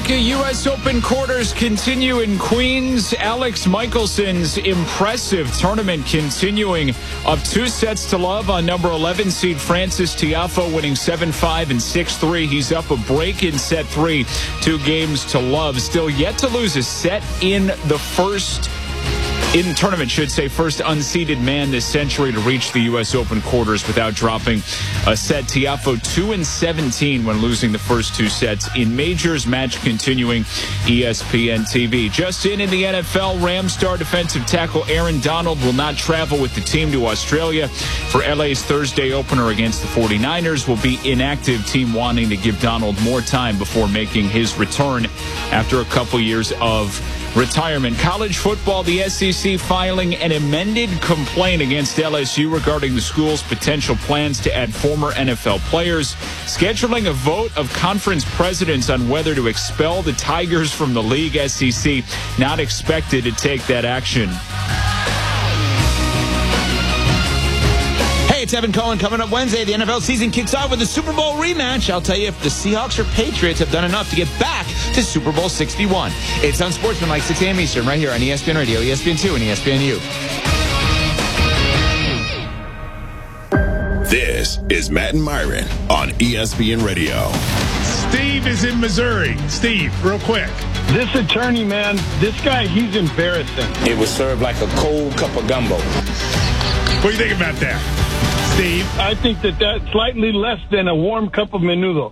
back. U.S. Open quarters continue in Queens. Alex Michelson's impressive tournament continuing, up 2 sets to love on number 11 seed Frances Tiafoe, winning 7-5 and 6-3. He's up a break in set 3, 2 games to love. Still yet to lose a set in the first tournament, first unseeded man this century to reach the U.S. Open quarters without dropping a set. Tiafoe 2-17 when losing the first 2 sets in majors. Match continuing, ESPN TV. Just in the NFL, Rams star defensive tackle Aaron Donald will not travel with the team to Australia for LA's Thursday opener against the 49ers. Will be inactive, team wanting to give Donald more time before making his return after a couple years of retirement. College football, the SEC filing an amended complaint against LSU regarding the school's potential plans to add former NFL players, scheduling a vote of conference presidents on whether to expel the Tigers from the league. SEC not expected to take that action. Hey, it's Evan Cohen. Coming up Wednesday, the NFL season kicks off with the Super Bowl rematch. I'll tell you if the Seahawks or Patriots have done enough to get back to Super Bowl 61. It's on Sportsman, 6 a.m. Eastern, right here on ESPN Radio, ESPN2, and ESPNU. This is Matt and Myron on ESPN Radio. Steve is in Missouri. Steve, real quick. This attorney, man, this guy, he's embarrassing. It was served like a cold cup of gumbo. What do you think about that, Steve? I think that's slightly less than a warm cup of menudo.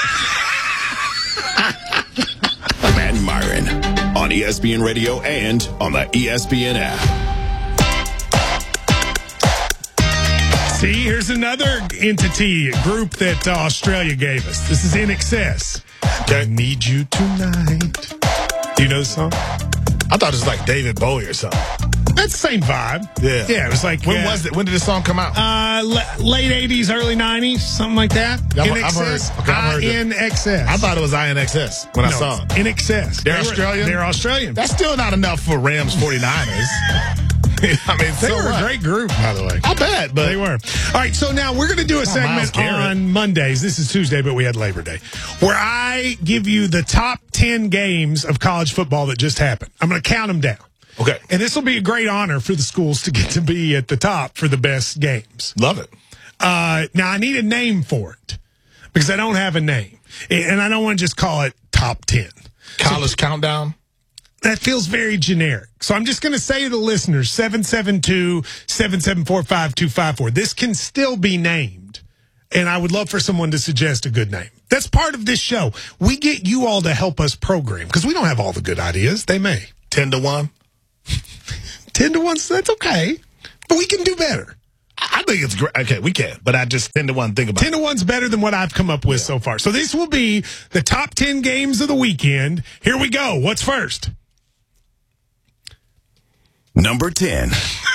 Matt and Myron on ESPN Radio and on the ESPN app. See, here's another group that Australia gave us. This is In Excess. I Need You Tonight. Do you know the song? I thought it was like David Bowie or something. That's the same vibe. Yeah. Yeah, it was like... When was it? When did this song come out? Late 80s, early 90s, something like that. I've heard In Excess. I thought it was INXS when I saw it. In Excess. They're Australian? They're Australian. That's still not enough for Rams 49ers. I mean, they were a great group, by the way. I bet, but they were. All right, so now we're going to do a segment on Mondays. This is Tuesday, but we had Labor Day, where I give you the top 10 games of college football that just happened. I'm going to count them down. Okay. And this will be a great honor for the schools to get to be at the top for the best games. Love it. Now, I need a name for it because I don't have a name. And I don't want to just call it top 10. College countdown? That feels very generic. So I'm just going to say to the listeners, 772-774-5254. This can still be named. And I would love for someone to suggest a good name. That's part of this show. We get you all to help us program because we don't have all the good ideas. They may. 10-1? 10-1, that's okay. But we can do better. I think it's great. Okay, we can. But I just 10-1 think about 10-1's better than what I've come up with so far. So this will be the top 10 games of the weekend. Here we go. What's first? Number 10.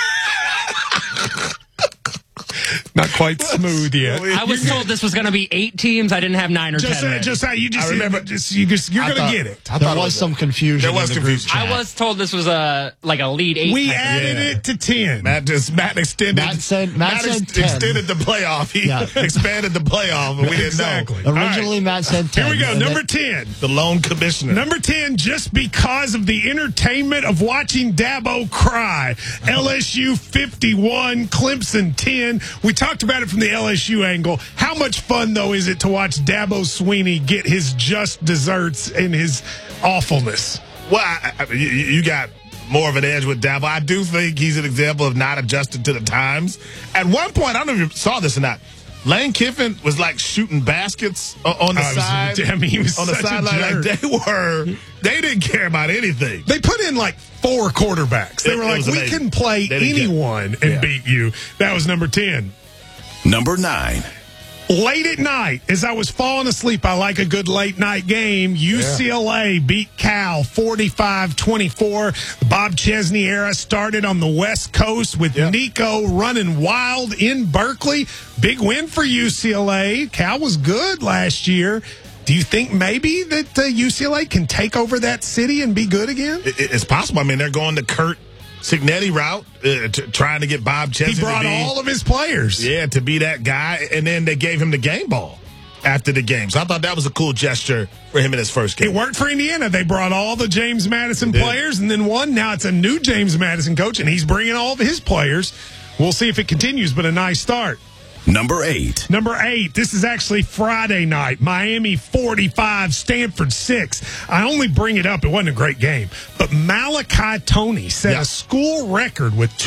Not quite smooth yet. I was told this was going to be 8 teams. I didn't have 9 or 10. I remember. You're going to get it. There was some confusion. There was confusion. I was told this was like a lead 8. We added it to 10. Matt extended. Matt said extended the playoff. He expanded the playoff, and we didn't know. Originally, Matt said 10. Here we go. Number 10. The lone commissioner. Number 10, just because of the entertainment of watching Dabo cry. LSU 51, Clemson 10. We talked about it from the LSU angle. How much fun, though, is it to watch Dabo Swinney get his just desserts and his awfulness? Well, you got more of an edge with Dabo. I do think he's an example of not adjusting to the times. At one point, I don't know if you saw this or not, Lane Kiffin was like shooting baskets on the side. He was on the sideline. Like they didn't care about anything. They put in like 4 quarterbacks. They were like, we can play anyone and beat you. That was number 10. Number 9. Late at night, as I was falling asleep, I like a good late night game. UCLA beat Cal 45-24. The Bob Chesney era started on the West Coast with Nico running wild in Berkeley. Big win for UCLA. Cal was good last year. Do you think maybe that UCLA can take over that city and be good again? It's possible. I mean, they're going the Kurt Cignetti route, trying to get Bob Chesney. He brought all of his players. Yeah, to be that guy, and then they gave him the game ball. after the game. So I thought that was a cool gesture for him in his first game. It worked for Indiana. They brought all the James Madison players and then won. Now it's a new James Madison coach, and he's bringing all of his players. We'll see if it continues, but a nice start. Number 8. Number 8, this is actually Friday night. Miami 45, Stanford 6. I only bring it up. It wasn't a great game. But Malachi Toney set a school record with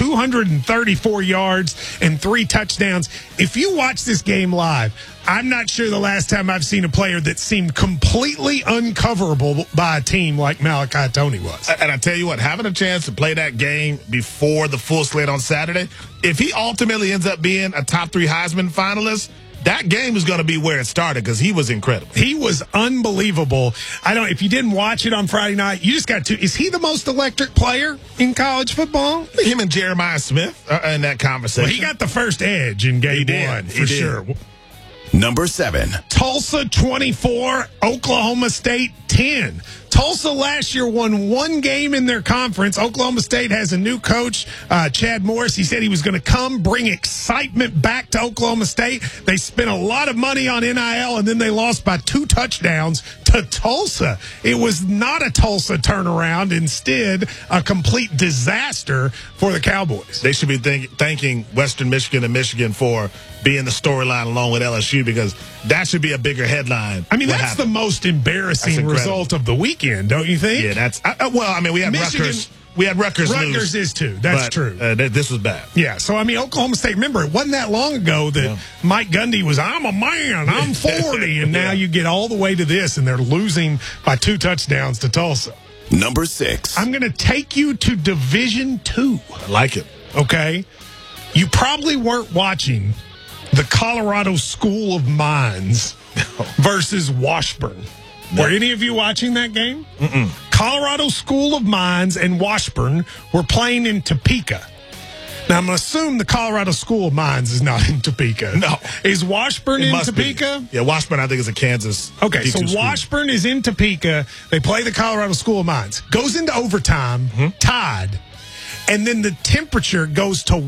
234 yards and 3 touchdowns. If you watch this game live, I'm not sure the last time I've seen a player that seemed completely uncoverable by a team like Malachi Toney was. And I tell you what, having a chance to play that game before the full slate on Saturday, if he ultimately ends up being a top 3 Heisman finalist, that game is going to be where it started because he was incredible. He was unbelievable. If you didn't watch it on Friday night, you just got to. Is he the most electric player in college football? Him and Jeremiah Smith are in that conversation. Well, he got the first edge in game 1 for sure. Number 7. Tulsa 24, Oklahoma State 10. Tulsa last year won 1 game in their conference. Oklahoma State has a new coach, Chad Morris. He said he was going to come bring excitement back to Oklahoma State. They spent a lot of money on NIL, and then they lost by 2 touchdowns to Tulsa. It was not a Tulsa turnaround. Instead, a complete disaster for the Cowboys. They should be thanking Western Michigan and Michigan for being the storyline along with LSU because that should be a bigger headline. I mean, that's the most embarrassing result of the weekend, don't you think? Yeah, that's we had Michigan, Rutgers. We had Rutgers lose. Rutgers is too. That's true. This was bad. Yeah, so, Oklahoma State, remember, it wasn't that long ago that Mike Gundy was, I'm a man, I'm 40, and now you get all the way to this, and they're losing by 2 touchdowns to Tulsa. Number 6. I'm going to take you to Division II. I like it. Okay? You probably weren't watching the Colorado School of Mines versus Washburn. Were any of you watching that game? Mm-mm. Colorado School of Mines and Washburn were playing in Topeka. Now, I'm going to assume the Colorado School of Mines is not in Topeka. No. Is Washburn in Topeka? Yeah, Washburn, I think, is a Kansas. Okay, so Washburn is in Topeka. They play the Colorado School of Mines. Goes into overtime, tied. And then the temperature goes to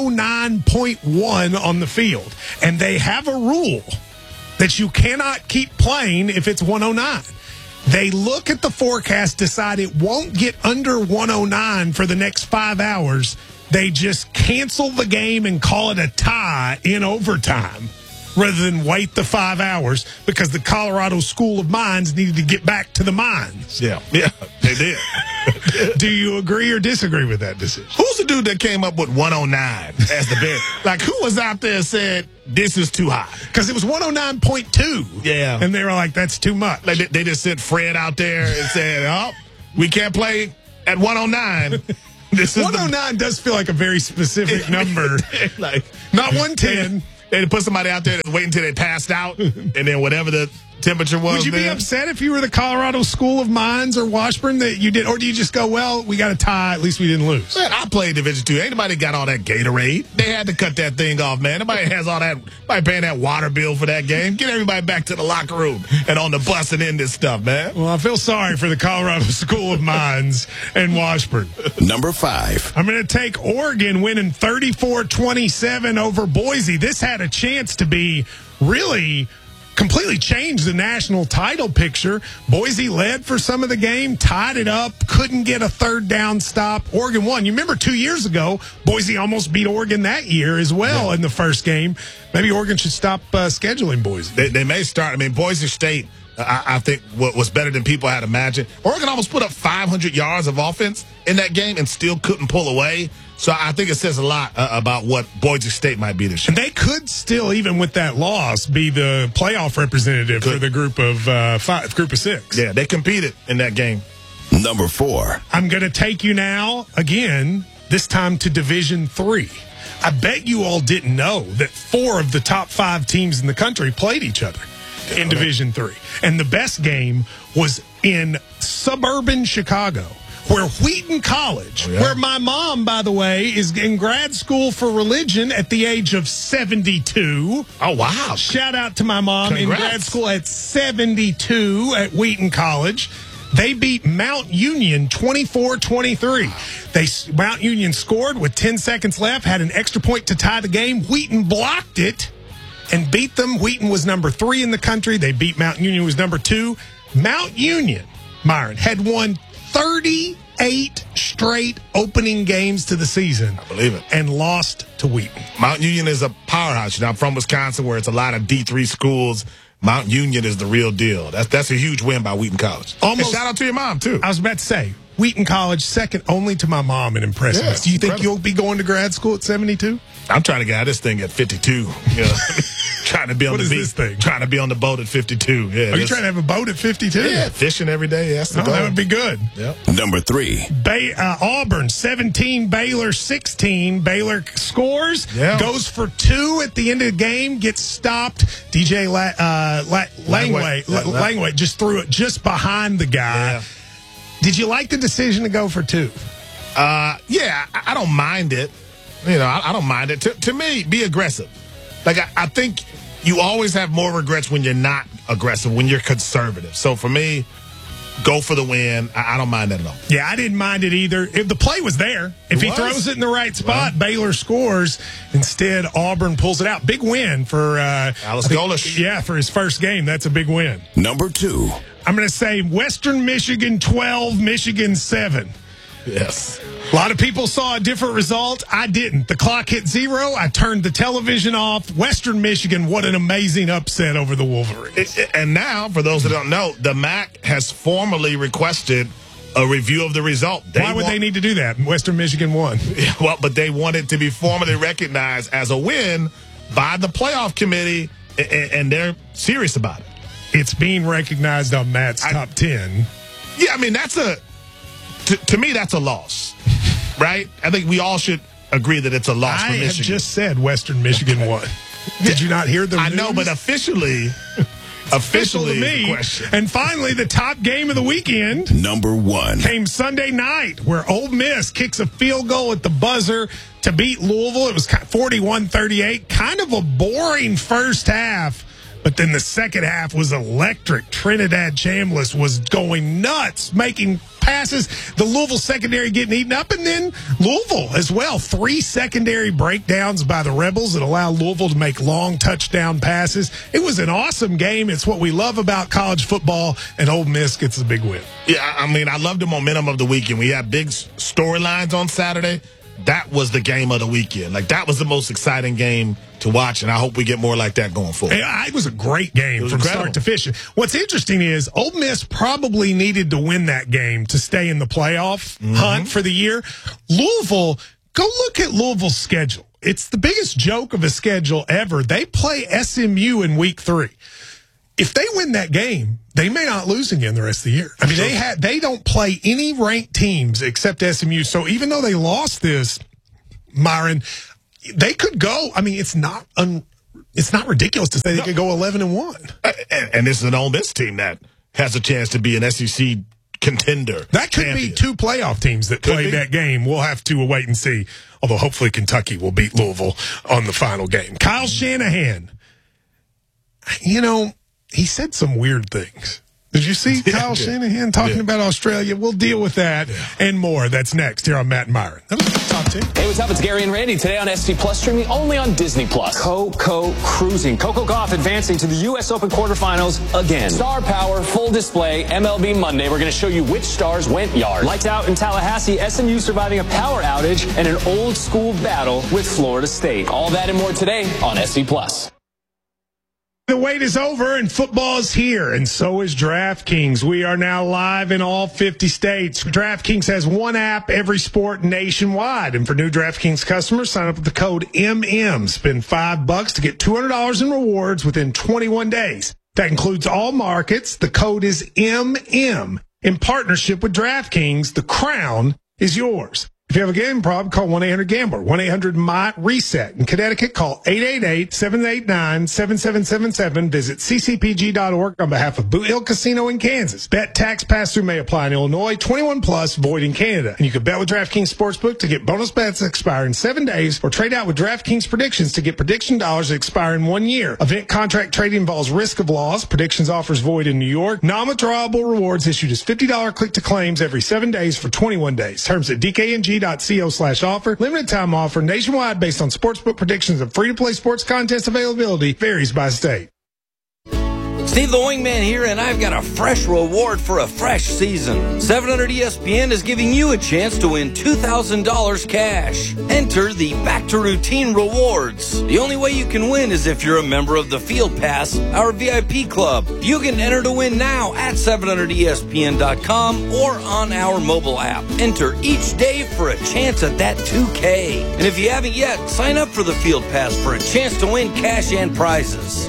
109.1 on the field. And they have a rule that you cannot keep playing if it's 109. They look at the forecast, decide it won't get under 109 for the next 5 hours. They just cancel the game and call it a tie in overtime rather than wait the 5 hours because the Colorado School of Mines needed to get back to the mines. Yeah, they did. Do you agree or disagree with that decision? Who's the dude that came up with 109 as the best? Like, who was out there and said, this is too high? Because it was 109.2. Yeah. And they were like, that's too much. Like, they just sent Fred out there and said, we can't play at 109. This is 109 does feel like a very specific number. Like, not 110. They put somebody out there that's waiting until they passed out, and then whatever the temperature was. Would you be upset if you were the Colorado School of Mines or Washburn that you did, or do you just go, well, we got a tie, at least we didn't lose? Man, I played Division II. Ain't nobody got all that Gatorade. They had to cut that thing off, man. Nobody has all that. Nobody paying that water bill for that game. Get everybody back to the locker room and on the bus and end this stuff, man. Well, I feel sorry for the Colorado School of Mines and Washburn. Number 5. I'm going to take Oregon winning 34-27 over Boise. This had a chance to be really completely changed the national title picture. Boise led for some of the game, tied it up, couldn't get a third down stop. Oregon won. You remember 2 years ago, Boise almost beat Oregon that year as well in the first game. Maybe Oregon should stop scheduling Boise. They may start. I mean, Boise State, I think, was better than people had imagined. Oregon almost put up 500 yards of offense in that game and still couldn't pull away. So I think it says a lot about what Boise State might be this year. And they could still, even with that loss, be the playoff representative for the group of 6. Yeah, they competed in that game. Number 4. I'm going to take you now, again, this time to Division III. I bet you all didn't know that 4 of the top 5 teams in the country played each other in Division III. And the best game was in suburban Chicago, where Wheaton College, where my mom, by the way, is in grad school for religion at the age of 72. Oh, wow. Shout out to my mom. Congrats. In grad school at 72 at Wheaton College. They beat Mount Union 24-23. Mount Union scored with 10 seconds left, had an extra point to tie the game. Wheaton blocked it and beat them. Wheaton was number 3 in the country. They beat Mount Union, was number 2. Mount Union, Myron, had won 38 straight opening games to the season. I believe it. And lost to Wheaton. Mount Union is a powerhouse. You know, I'm from Wisconsin, where it's a lot of D3 schools. Mount Union is the real deal. That's a huge win by Wheaton College. And shout out to your mom, too. I was about to say, Wheaton College, second only to my mom in impressiveness. Do you think you'll be going to grad school at 72? I'm trying to get out of this thing at 52. You know, trying to be on this thing? Trying to be on the boat at 52. Yeah. Are you trying to have a boat at 52? Yeah, fishing every day. That's the goal. That would be good. Yep. Number 3. Auburn 17, Baylor 16. Baylor scores, goes for 2 at the end of the game, gets stopped. DJ Langway just threw it just behind the guy. Yeah. Did you like the decision to go for 2? Yeah, I don't mind it. You know, I don't mind it. To me, be aggressive. Like, I think you always have more regrets when you're not aggressive, when you're conservative. So for me, go for the win. I don't mind that at all. Yeah, I didn't mind it either. If the play was there. If he throws it in the right spot, Baylor scores. Instead, Auburn pulls it out. Big win for Alice Golish. Yeah, for his first game. That's a big win. Number 2. I'm going to say Western Michigan 12, Michigan 7. Yes. A lot of people saw a different result. I didn't. The clock hit 0. I turned the television off. Western Michigan, what an amazing upset over the Wolverines. And now, for those that don't know, the MAC has formally requested a review of the result. Why would they need to do that? Western Michigan won. Well, but they want it to be formally recognized as a win by the playoff committee, and they're serious about it. It's being recognized on Matt's top 10. Yeah, I mean, to me, that's a loss, right? I think we all should agree that it's a loss for Michigan. I have just said Western Michigan won. Did you not hear the news? I know, but officially to me. Question. And finally, the top game of the weekend. Number 1. Came Sunday night, where Ole Miss kicks a field goal at the buzzer to beat Louisville. It was 41-38. Kind of a boring first half. But then the second half was electric. Trinidad Chambliss was going nuts, making passes. The Louisville secondary getting eaten up. And then Louisville as well. 3 secondary breakdowns by the Rebels that allow Louisville to make long touchdown passes. It was an awesome game. It's what we love about college football. And Ole Miss gets a big win. Yeah, I mean, I love the momentum of the weekend. We had big storylines on Saturday. That was the game of the weekend. Like, that was the most exciting game to watch, and I hope we get more like that going forward. It was a great game from start to finish. What's interesting is Ole Miss probably needed to win that game to stay in the playoff hunt for the year. Louisville, go look at Louisville's schedule. It's the biggest joke of a schedule ever. They play SMU in week 3. If they win that game, they may not lose again the rest of the year. I mean, they don't play any ranked teams except SMU. So even though they lost this, Myron, they could go. I mean, it's not ridiculous to say they could go 11-1. And this is an Ole Miss team that has a chance to be an SEC contender. That could be 2 playoff teams that played that game. We'll have to wait and see. Although hopefully Kentucky will beat Louisville on the final game. Kyle Shanahan, you know, he said some weird things. Did you see Kyle Shanahan talking about Australia? We'll deal with that and more. That's next here on Matt and Myron. That was top 10. Hey, what's up? It's Gary and Randy. Today on SC Plus, streaming only on Disney Plus. Coco Cruising. Coco Gauff advancing to the U.S. Open quarterfinals again. Star Power, full display, MLB Monday. We're going to show you which stars went yard. Lights out in Tallahassee, SMU surviving a power outage and an old school battle with Florida State. All that and more today on SC Plus. The wait is over and football is here, and so is DraftKings. We are now live in all 50 states. DraftKings has one app, every sport nationwide. And for new DraftKings customers, sign up with the code MM. Spend $5 to get $200 in rewards within 21 days. That includes all markets. The code is MM. In partnership with DraftKings, the crown is yours. If you have a gambling problem, call 1-800-GAMBLER, 1-800-MY-RESET. In Connecticut, call 888-789-7777. Visit ccpg.org on behalf of Boot Hill Casino in Kansas. Bet tax pass-through may apply in Illinois, 21 plus, void in Canada. And you can bet with DraftKings Sportsbook to get bonus bets that expire in 7 days, or trade out with DraftKings Predictions to get prediction dollars that expire in 1 year. Event contract trading involves risk of loss. Predictions offers void in New York. Non-withdrawable rewards issued as $50 click-to-claims every 7 days for 21 days. Terms at DKNG.com. SC.co/offer. Limited time offer nationwide based on sportsbook predictions and free-to-play sports contest availability varies by state. Steve the Wingman here, and I've got a fresh reward for a fresh season. 700 ESPN is giving you a chance to win $2,000 cash. Enter the Back to Routine rewards. The only way you can win is if you're a member of the Field Pass, our VIP club. You can enter to win now at 700ESPN.com or on our mobile app. Enter each day for a chance at that $2K. And if you haven't yet, sign up for the Field Pass for a chance to win cash and prizes.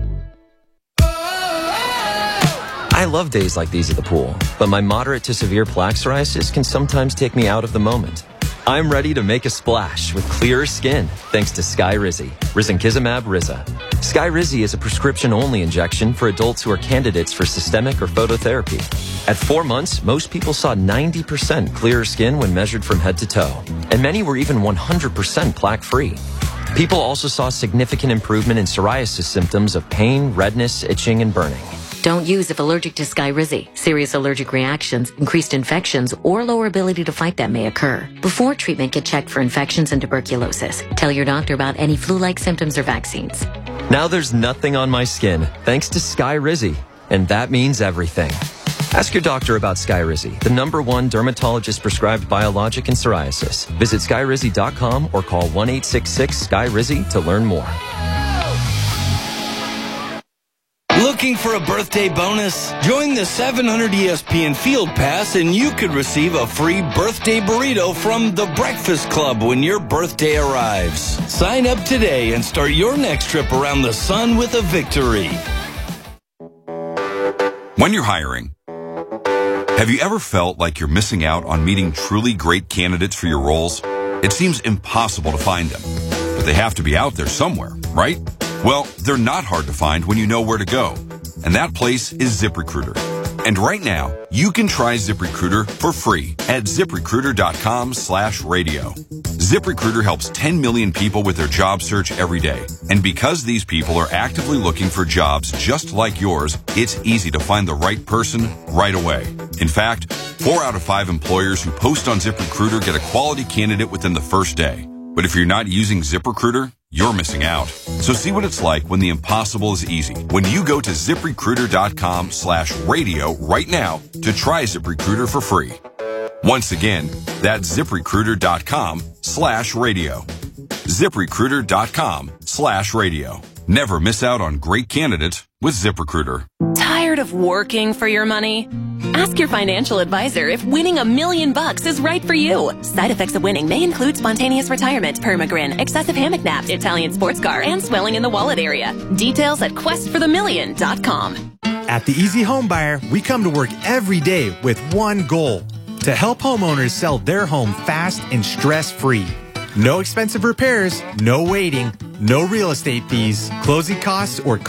I love days like these at the pool, but my moderate to severe plaque psoriasis can sometimes take me out of the moment. I'm ready to make a splash with clearer skin thanks to Skyrizi, Risankizumab Riza. Skyrizi is a prescription-only injection for adults who are candidates for systemic or phototherapy. At 4 months, most people saw 90% clearer skin when measured from head to toe, and many were even 100% plaque-free. People also saw significant improvement in psoriasis symptoms of pain, redness, itching, and burning. Don't use if allergic to Skyrizi. Serious allergic reactions, increased infections, or lower ability to fight them may occur. Before treatment, get checked for infections and tuberculosis. Tell your doctor about any flu-like symptoms or vaccines. Now there's nothing on my skin thanks to Skyrizi, and that means everything. Ask your doctor about Skyrizi, the #1 dermatologist-prescribed biologic in psoriasis. Visit Skyrizi.com or call 1-866-SKYRIZI to learn more. Looking for a birthday bonus? Join the 700 ESPN Field Pass and you could receive a free birthday burrito from The Breakfast Club when your birthday arrives. Sign up today and start your next trip around the sun with a victory. When you're hiring, have you ever felt like you're missing out on meeting truly great candidates for your roles? It seems impossible to find them, but they have to be out there somewhere, right? Well, they're not hard to find when you know where to go. And that place is ZipRecruiter. And right now, you can try ZipRecruiter for free at ZipRecruiter.com/radio. ZipRecruiter helps 10 million people with their job search every day. And because these people are actively looking for jobs just like yours, it's easy to find the right person right away. In fact, 4 out of 5 employers who post on ZipRecruiter get a quality candidate within the first day. But if you're not using ZipRecruiter, you're missing out. So see what it's like when the impossible is easy. When you go to ZipRecruiter.com/radio right now to try ZipRecruiter for free. Once again, that's ZipRecruiter.com/radio. ZipRecruiter.com/radio. Never miss out on great candidates with ZipRecruiter. Tired of working for your money? Ask your financial advisor if winning $1 million is right for you. Side effects of winning may include spontaneous retirement, permagrin, excessive hammock naps, Italian sports car, and swelling in the wallet area. Details at questforthemillion.com. At the Easy Home Buyer, we come to work every day with one goal: to help homeowners sell their home fast and stress-free. No expensive repairs, no waiting, no real estate fees, closing costs, or